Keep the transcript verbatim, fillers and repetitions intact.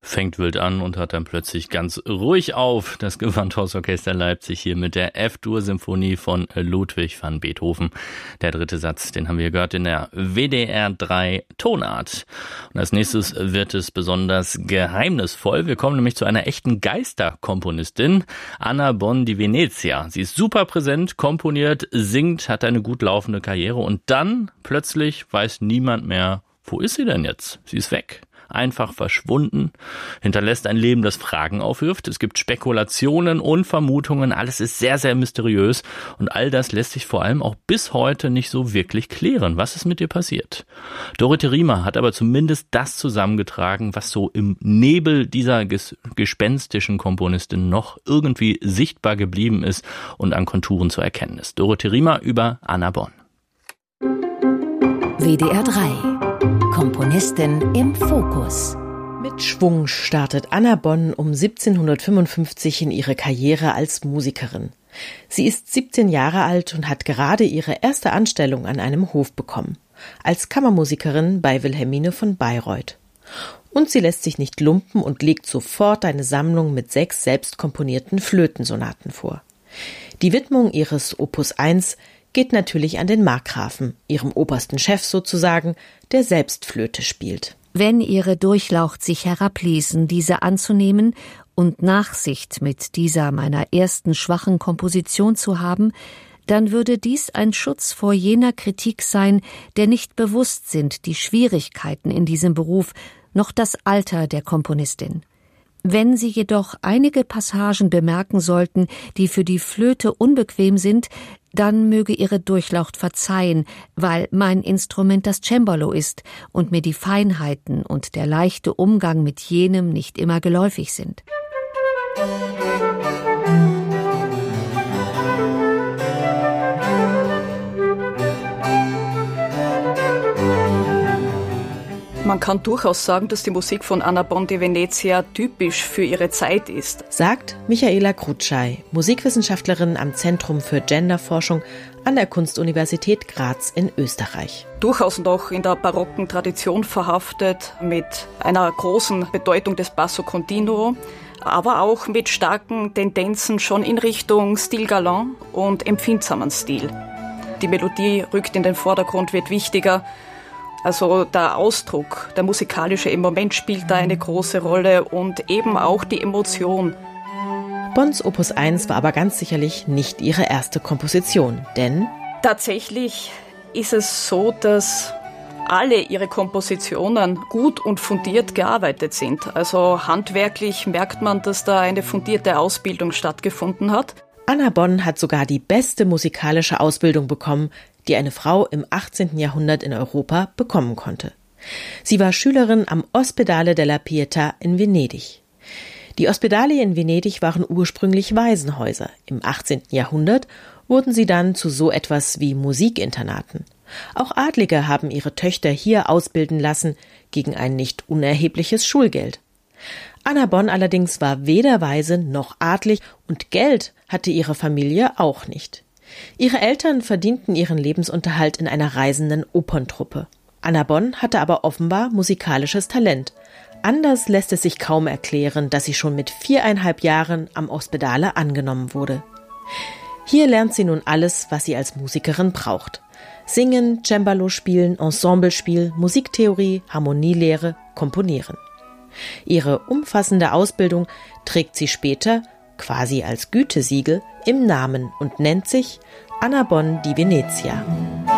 fängt wild an und hört dann plötzlich ganz ruhig auf. Das Gewandhausorchester Leipzig hier mit der F-Dur-Symphonie von Ludwig van Beethoven. Der dritte Satz, den haben wir gehört in der W D R drei Tonart. Und als nächstes wird es besonders geheimnisvoll. Wir kommen nämlich zu einer echten Geisterkomponistin, Anna Bonn di Venezia. Sie ist super präsent, komponiert, singt, hat eine gut laufende Karriere und dann plötzlich weiß niemand mehr, wo ist sie denn jetzt? Sie ist weg. Einfach verschwunden, hinterlässt ein Leben, das Fragen aufwirft. Es gibt Spekulationen und Vermutungen. Alles ist sehr, sehr mysteriös. Und all das lässt sich vor allem auch bis heute nicht so wirklich klären. Was ist mit ihr passiert? Dorothee Riemer hat aber zumindest das zusammengetragen, was so im Nebel dieser ges- gespenstischen Komponistin noch irgendwie sichtbar geblieben ist und an Konturen zu erkennen ist. Dorothee Riemer über Anna Bonn. W D R drei Komponistin im Fokus. Mit Schwung startet Anna Bonn um siebzehnhundertfünfundfünfzig in ihre Karriere als Musikerin. Sie ist siebzehn Jahre alt und hat gerade ihre erste Anstellung an einem Hof bekommen, als Kammermusikerin bei Wilhelmine von Bayreuth. Und sie lässt sich nicht lumpen und legt sofort eine Sammlung mit sechs selbst komponierten Flötensonaten vor. Die Widmung ihres Opus eins geht natürlich an den Markgrafen, ihrem obersten Chef sozusagen, der selbst Flöte spielt. Wenn ihre Durchlaucht sich herabließen, diese anzunehmen und Nachsicht mit dieser meiner ersten schwachen Komposition zu haben, dann würde dies ein Schutz vor jener Kritik sein, der nicht bewusst sind die Schwierigkeiten in diesem Beruf, noch das Alter der Komponistin. Wenn Sie jedoch einige Passagen bemerken sollten, die für die Flöte unbequem sind, dann möge Ihre Durchlaucht verzeihen, weil mein Instrument das Cembalo ist und mir die Feinheiten und der leichte Umgang mit jenem nicht immer geläufig sind. Man kann durchaus sagen, dass die Musik von Anna Bonn di Venezia typisch für ihre Zeit ist, sagt Michaela Krutschei, Musikwissenschaftlerin am Zentrum für Genderforschung an der Kunstuniversität Graz in Österreich. Durchaus noch in der barocken Tradition verhaftet, mit einer großen Bedeutung des Basso Continuo, aber auch mit starken Tendenzen schon in Richtung Stil galant und empfindsamen Stil. Die Melodie rückt in den Vordergrund, wird wichtiger. Also der Ausdruck, der musikalische Moment spielt da eine große Rolle und eben auch die Emotion. Bonns Opus eins war aber ganz sicherlich nicht ihre erste Komposition, denn tatsächlich ist es so, dass alle ihre Kompositionen gut und fundiert gearbeitet sind. Also handwerklich merkt man, dass da eine fundierte Ausbildung stattgefunden hat. Anna Bonn hat sogar die beste musikalische Ausbildung bekommen, die eine Frau im achtzehnten Jahrhundert in Europa bekommen konnte. Sie war Schülerin am Ospedale della Pietà in Venedig. Die Ospedali in Venedig waren ursprünglich Waisenhäuser. Im achtzehnten Jahrhundert wurden sie dann zu so etwas wie Musikinternaten. Auch Adlige haben ihre Töchter hier ausbilden lassen, gegen ein nicht unerhebliches Schulgeld. Anna Bonn allerdings war weder Waise noch adlig und Geld hatte ihre Familie auch nicht. Ihre Eltern verdienten ihren Lebensunterhalt in einer reisenden Operntruppe. Anna Bonn hatte aber offenbar musikalisches Talent. Anders lässt es sich kaum erklären, dass sie schon mit viereinhalb Jahren am Ospedale angenommen wurde. Hier lernt sie nun alles, was sie als Musikerin braucht. Singen, Cembalo spielen, Ensemblespiel, Musiktheorie, Harmonielehre, Komponieren. Ihre umfassende Ausbildung trägt sie später, quasi als Gütesiegel, im Namen und nennt sich Anna Bonn di Venezia.